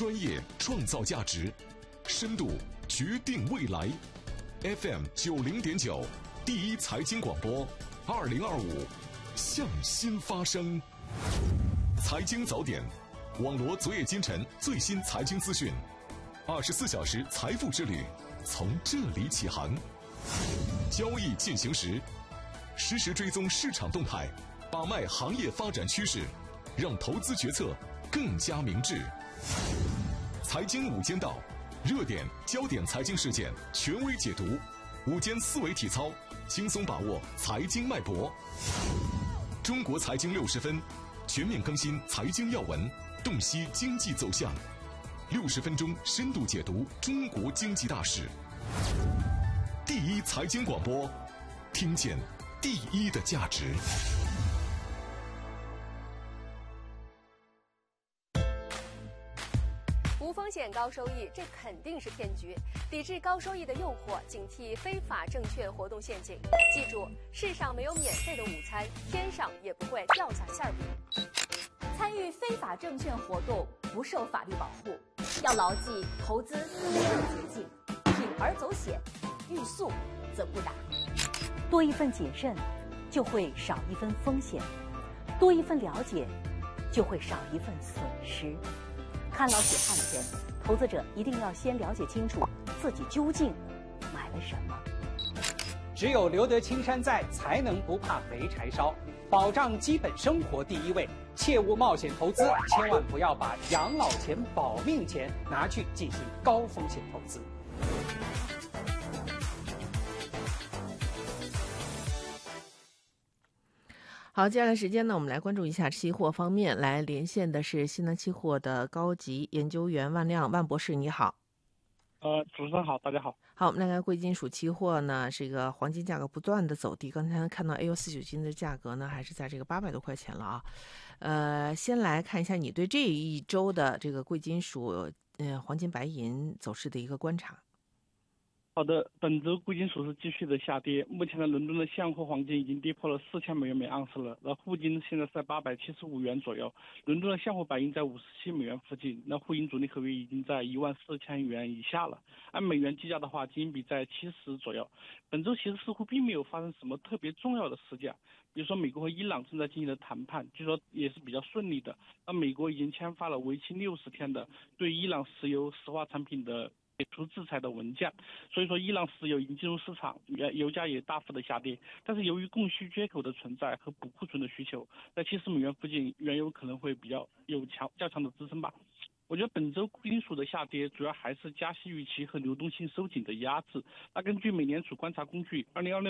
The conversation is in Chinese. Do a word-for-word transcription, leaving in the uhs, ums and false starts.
专业创造价值，深度决定未来。F M 九零点九，第一财经广播，二零二五，向心发声。财经早点，网罗昨夜今晨最新财经资讯，二十四小时财富之旅从这里起航。交易进行时，实时追踪市场动态，把脉行业发展趋势，让投资决策更加明智。财经午间道，热点焦点财经事件权威解读，午间思维体操，轻松把握财经脉搏。中国财经六十分，全面更新财经要闻，洞悉经济走向。六十分钟深度解读中国经济大事。第一财经广播，听见第一的价值。 无风险高收益，这肯定是骗局。抵制高收益的诱惑，警惕非法证券活动陷阱。记住，世上没有免费的午餐，天上也不会掉下馅饼。 参与非法证券活动不受法律保护，要牢记投资没有捷径，铤而走险，欲速则不达。 多一份谨慎，就会少一分风险；多一份了解，就会少一份损失。看牢血汗钱，投资者一定要先了解清楚自己究竟买了什么。 只有留得青山在，才能不怕没柴烧。保障基本生活第一位，切勿冒险投资，千万不要把养老钱、保命钱拿去进行高风险投资。 好，接下来时间呢，我们来关注一下期货方面。来连线的是西南期货的高级研究员万亮，万博士，你好。 呃，主持人好，大家好。 好，我们来看贵金属期货呢，这个黄金价格不断的走低，刚才看到 A 幺四九金的价格呢，还是在这个八百多块钱了啊。呃，先来看一下你对这一周的这个贵金属、呃黄金、白银走势的一个观察。 好的，本周贵金属是继续的下跌。目前的伦敦的现货黄金已经跌破了四千美元每盎司了，那沪金现在是在八百七十五元左右，伦敦的现货白银在五十七美元附近，那沪银主力合约已经在一万四千元以下了。按美元计价的话，金银比在七十左右。本周其实似乎并没有发生什么特别重要的事件，比如说美国和伊朗正在进行的谈判，据说也是比较顺利的。那美国已经签发了为期六十天的对伊朗石油石化产品的解除制裁的文件，所以说伊朗石油已经进入市场，原油价也大幅的下跌。但是由于供需缺口的存在和补库存的需求，在七十美元附近，原油可能会比较有强较强的支撑吧。我觉得本周贵金属的下跌主要还是加息预期和流动性收紧的压制。那根据美联储观察工具二零二六